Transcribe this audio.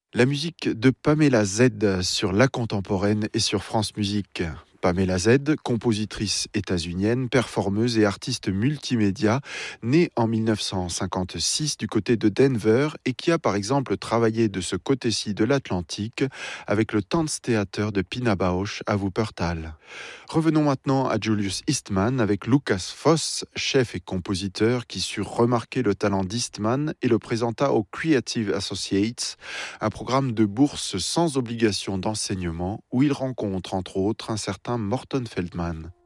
La musique de Pamela Z sur La Contemporaine et sur France Musique. Pamela Z, compositrice états-unienne, performeuse et artiste multimédia, née en 1956 du côté de Denver et qui a par exemple travaillé de ce côté-ci de l'Atlantique avec le Tanztheater de Pina Bausch à Wuppertal. Revenons maintenant à Julius Eastman avec Lucas Foss, chef et compositeur qui sut remarquer le talent d'Eastman et le présenta au Creative Associates, un programme de bourse sans obligation d'enseignement où il rencontre entre autres un certain Morton Feldman.